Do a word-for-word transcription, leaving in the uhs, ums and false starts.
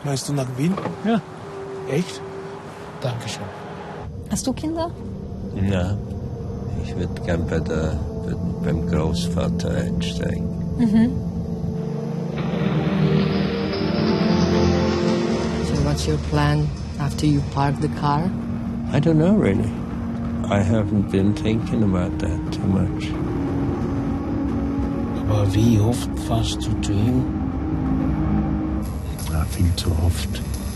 Meinst du nach Wien? Ja. Echt? Dankeschön. Hast du Kinder? Ja, ich würde gern bei der, beim Großvater einsteigen. Mhm. So what's your plan after you park the car? I don't know really. I haven't been thinking about that too much. Aber wie oft fährst du zu ihm? Ja, viel zu oft.